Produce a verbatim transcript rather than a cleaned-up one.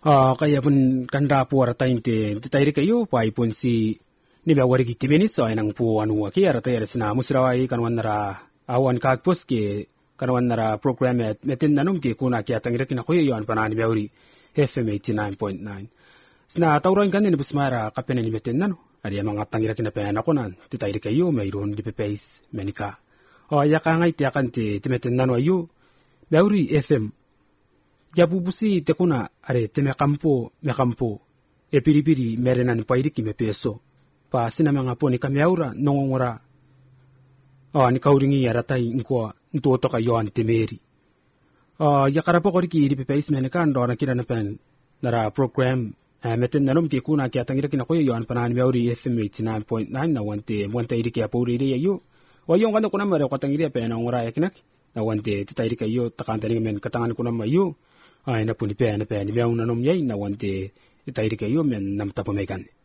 Ah, kaya pun kanda po aratain te titairi kayo pa ipon si ni ba wari kiti benis so ay nang po anu aki aratai aras na musrawai kanwan nara awan kagpos ke kanwan nara program at metin nanum ke kuna ki atangira kina kuyo yon panani bauri F M eighty-nine point nine. Sna tauran kan ni busmara kapena ni metin nanu ari amang atangira kina pena konan titairi kayo mayroon di pepes menika. O ya ka ngai ti akan ti metin nanu ayu bauri F M Jabubusi te kuna are te me kampo me kampo e piripiri merenan pairiki me peso pa sina mga po ni kamiaura nongongora ah ni kauringi aratai inko nto to ka yoan temeri ah ya karapo ko ki ri pepais me kan do na kira na pen nara program meten nanom ki kuna ki atangira kina ko yoan panan meuri F M eighty-nine point nine na wante wante iri ki apuri ri yo wayong kan ko na mare ko tangira pe na ngora yakinak na wante titairi kayo takantari men katangan ko na mayo ay na puni pe na pe ni meuna nom yai na wante itairi kayo men nam tapamekan